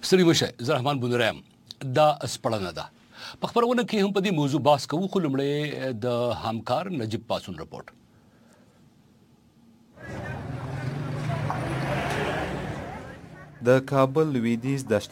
ستړي مشه زه رحمان بونرایم دا سپړنه ده په خبرونه کې هم په دې موضوع بحث کوو خو لومړی د همکار نجیب پاسون رپورټ د کابل لویدیځ دشت